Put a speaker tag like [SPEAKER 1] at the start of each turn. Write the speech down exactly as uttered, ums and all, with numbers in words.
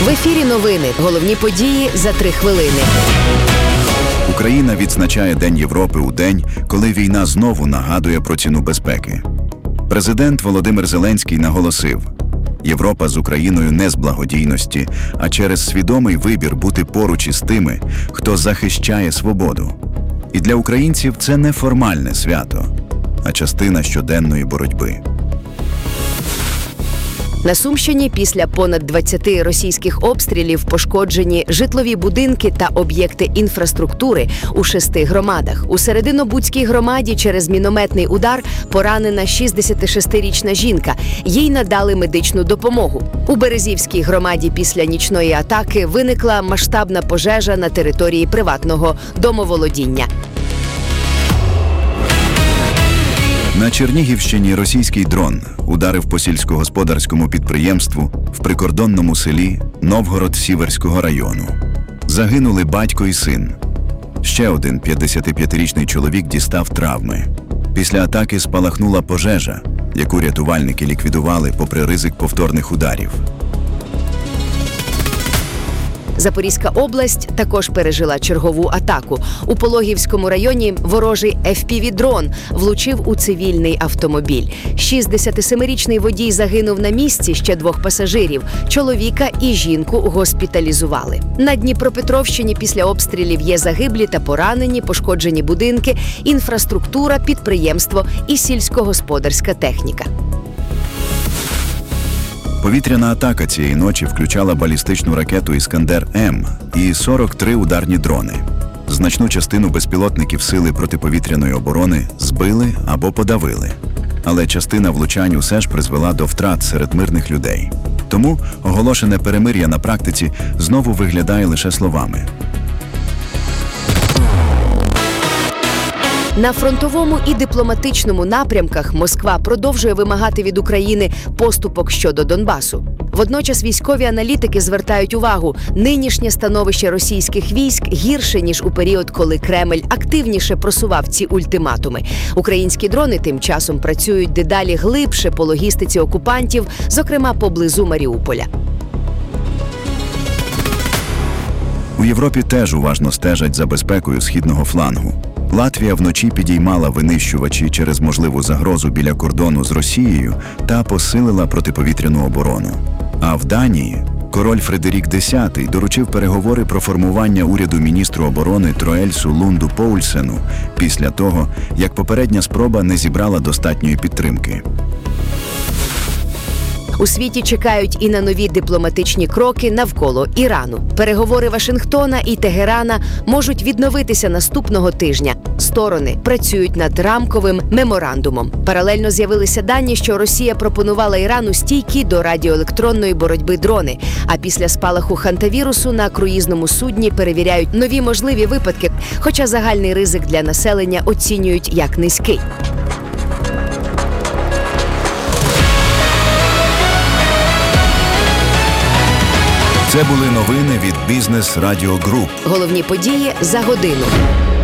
[SPEAKER 1] В ефірі новини. Головні події за три хвилини.
[SPEAKER 2] Україна відзначає День Європи у день, коли війна знову нагадує про ціну безпеки. Президент Володимир Зеленський наголосив: Європа з Україною не з благодійності, а через свідомий вибір бути поруч із тими, хто захищає свободу. І для українців це не формальне свято, а частина щоденної боротьби.
[SPEAKER 1] На Сумщині після понад двадцяти російських обстрілів пошкоджені житлові будинки та об'єкти інфраструктури у шести громадах. У Серединобудській громаді через мінометний удар поранена шістдесятишестирічна жінка. Їй надали медичну допомогу. У Березівській громаді після нічної атаки виникла масштабна пожежа на території приватного домоволодіння.
[SPEAKER 2] На Чернігівщині російський дрон ударив по сільськогосподарському підприємству в прикордонному селі Новгород-Сіверського району. Загинули батько і син. Ще один п'ятдесятип'ятирічний чоловік дістав травми. Після атаки спалахнула пожежа, яку рятувальники ліквідували попри ризик повторних ударів.
[SPEAKER 1] Запорізька область також пережила чергову атаку. У Пологівському районі ворожий еф пі ві-дрон влучив у цивільний автомобіль. шістдесятисемирічний водій загинув на місці, ще двох пасажирів. Чоловіка і жінку госпіталізували. На Дніпропетровщині після обстрілів є загиблі та поранені, пошкоджені будинки, інфраструктура, підприємство і сільськогосподарська техніка.
[SPEAKER 2] Повітряна атака цієї ночі включала балістичну ракету «Іскандер-М» і сорок три ударні дрони. Значну частину безпілотників Сили протиповітряної оборони збили або подавили. Але частина влучань усе ж призвела до втрат серед мирних людей. Тому оголошене перемир'я на практиці знову виглядає лише словами.
[SPEAKER 1] На фронтовому і дипломатичному напрямках Москва продовжує вимагати від України поступок щодо Донбасу. Водночас військові аналітики звертають увагу, нинішнє становище російських військ гірше, ніж у період, коли Кремль активніше просував ці ультиматуми. Українські дрони тим часом працюють дедалі глибше по логістиці окупантів, зокрема поблизу Маріуполя.
[SPEAKER 2] У Європі теж уважно стежать за безпекою східного флангу. Латвія вночі підіймала винищувачі через можливу загрозу біля кордону з Росією та посилила протиповітряну оборону. А в Данії король Фредерік Десятий доручив переговори про формування уряду міністру оборони Троельсу Лунду Поульсену після того, як попередня спроба не зібрала достатньої підтримки.
[SPEAKER 1] У світі чекають і на нові дипломатичні кроки навколо Ірану. Переговори Вашингтона і Тегерана можуть відновитися наступного тижня. Сторони працюють над рамковим меморандумом. Паралельно з'явилися дані, що Росія пропонувала Ірану стійкі до радіоелектронної боротьби дрони. А після спалаху хантавірусу на круїзному судні перевіряють нові можливі випадки, хоча загальний ризик для населення оцінюють як низький.
[SPEAKER 2] Це були новини від Бізнес Радіо Груп.
[SPEAKER 1] Головні події за годину.